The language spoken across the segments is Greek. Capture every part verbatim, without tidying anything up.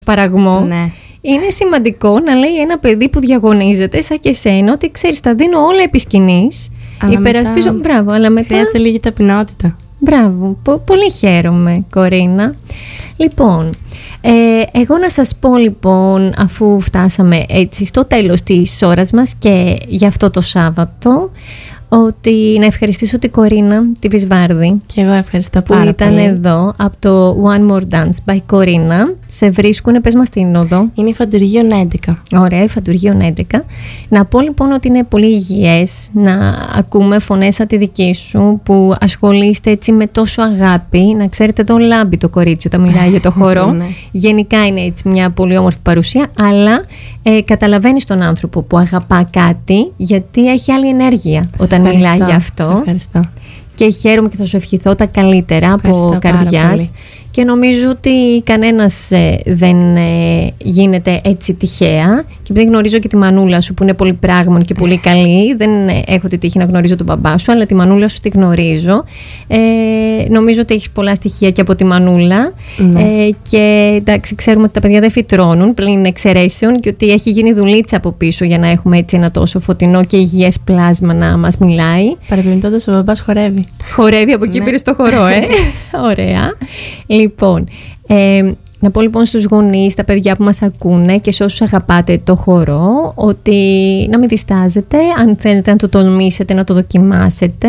παραγμό. Ναι. Είναι σημαντικό να λέει ένα παιδί που διαγωνίζεται, σαν και εσένα, ότι ξέρεις, τα δίνω όλα επί σκηνής. Υπερασπίζω. Μετά... Μπράβο, αλλά μετά. Χρειάζεται λίγη ταπεινότητα. Μπράβο. Πο- πολύ χαίρομαι, Κορίνα. Λοιπόν, ε, εγώ να σας πω λοιπόν, αφού φτάσαμε έτσι στο τέλος της ώρας μας και για αυτό το Σάββατο, ότι να ευχαριστήσω την Κορίνα, τη Βυσβάρδη. Και εγώ ευχαριστώ που πάρα ήταν πολύ. εδώ από το One More Dance by Κορίνα. Σε βρίσκουνε, πες μας την οδό. Είναι η Φαντουργίων έντεκα. Ωραία, η Φαντουργίων έντεκα. Να πω λοιπόν ότι είναι πολύ υγιές να ακούμε φωνές σαν τη δική σου, που ασχολείστε έτσι με τόσο αγάπη. Να ξέρετε, εδώ λάμπει το κορίτσι όταν μιλάει για το χορό. Ναι. Γενικά είναι έτσι μια πολύ όμορφη παρουσία, αλλά ε, καταλαβαίνεις τον άνθρωπο που αγαπά κάτι, γιατί έχει άλλη ενέργεια όταν μιλάει για αυτό. Σε ευχαριστώ. Και χαίρομαι και θα σου ευχηθώ τα καλύτερα Ευχαριστώ από πάρα καρδιάς. πολύ. Και νομίζω ότι κανένας ε, δεν ε, γίνεται έτσι τυχαία. Και επειδή γνωρίζω και τη μανούλα σου που είναι πολύ πράγμον και πολύ καλή, δεν ε, έχω τη τύχη να γνωρίζω τον μπαμπά σου, αλλά τη μανούλα σου τη γνωρίζω. Ε, νομίζω ότι έχεις πολλά στοιχεία και από τη μανούλα. Ναι. Ε, και εντάξει, ξέρουμε ότι τα παιδιά δεν φυτρώνουν πλην εξαιρέσεων και ότι έχει γίνει δουλίτσα από πίσω για να έχουμε έτσι ένα τόσο φωτεινό και υγιές πλάσμα να μας μιλάει. Παρεμπιπτόντως, ο μπαμπάς χορεύει. Χορεύει, από εκεί Ναι. πήρε το χορό, ε. Ωραία. Λοιπόν, ε, να πω λοιπόν στους γονείς, τα παιδιά που μας ακούνε και σε όσους αγαπάτε το χορό, ότι να μην διστάζετε, αν θέλετε να το τολμήσετε, να το δοκιμάσετε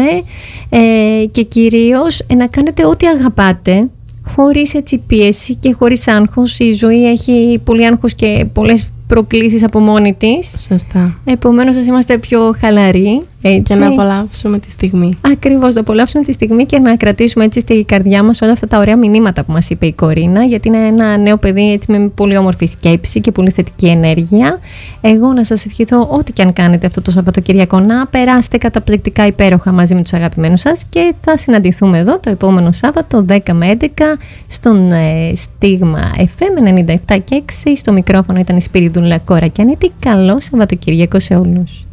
ε, και κυρίως ε, να κάνετε ό,τι αγαπάτε, χωρίς έτσι πίεση και χωρίς άγχος. Η ζωή έχει πολύ άγχος και πολλές προκλήσεις από μόνη της. Σωστά. Επομένως, ας είμαστε πιο χαλαροί. Έτσι. Και να απολαύσουμε τη στιγμή. Ακριβώς, να απολαύσουμε τη στιγμή και να κρατήσουμε έτσι στη καρδιά μας όλα αυτά τα ωραία μηνύματα που μας είπε η Κορίνα, γιατί είναι ένα νέο παιδί έτσι με πολύ όμορφη σκέψη και πολύ θετική ενέργεια. Εγώ να σας ευχηθώ ό,τι και αν κάνετε αυτό το Σαββατοκυριακό, να περάσετε καταπληκτικά υπέροχα μαζί με τους αγαπημένους σας και θα συναντηθούμε εδώ το επόμενο Σάββατο δέκα με έντεκα στον ε, Στίγμα εφ εμ ενενήντα επτά και έξι. Στο μικρόφωνο ήταν η Σπυριδούλα Κορακιανίτη. Καλό Σαββατοκυριακό σε όλους.